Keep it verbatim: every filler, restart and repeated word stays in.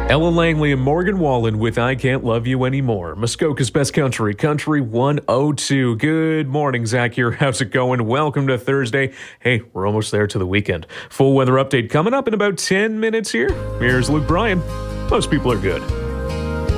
Ellen Langley and Morgan Wallen with I Can't Love You Anymore. Muskoka's Best Country, Country one oh two. Good morning, Zach here. How's it going? Welcome to Thursday. Hey, we're almost there to the weekend. Full weather update coming up in about ten minutes here. Here's Luke Bryan. Most people are good.